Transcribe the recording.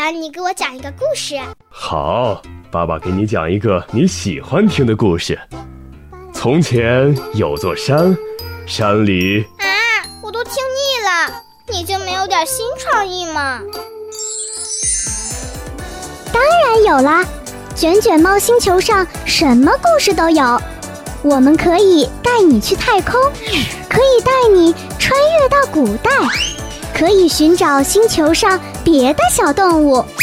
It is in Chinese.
然你给我讲一个故事。 好，爸爸给你讲一个你喜欢听的故事。从前有座山，山里…… 我都听腻了，你就没有点新创意吗？ 当然有啦，卷卷猫星球上什么故事都有。我们可以带你去太空，可以带你穿越到古代，可以寻找星球上别的小动物。